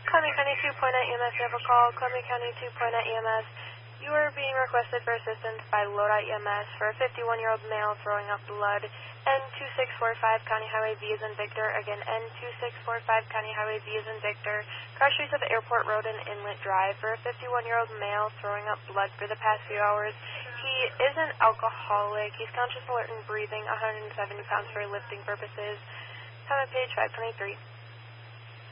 Columbia County 2.9 EMS, you have a call. Columbia County 2.9 EMS, you are being requested for assistance by Lodi EMS for a 51-year-old male throwing up blood. N2645 County Highway V as in Victor. Again, N2645 County Highway V as in Victor. Cross streets of Airport Road and Inlet Drive for a 51-year-old male throwing up blood for the past few hours. He is an alcoholic. He's conscious, alert, and breathing, 170 pounds for lifting purposes. Time at page 523.